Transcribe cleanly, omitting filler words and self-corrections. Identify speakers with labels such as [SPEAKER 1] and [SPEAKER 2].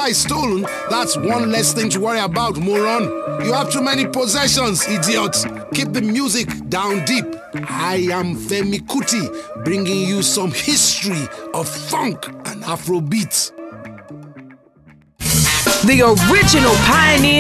[SPEAKER 1] car is stolen, that's one less thing to worry about, moron. You have too many possessions, idiot. Keep the music down deep. I am Femi Kuti, bringing you some history of funk and Afrobeat.
[SPEAKER 2] The original pioneer.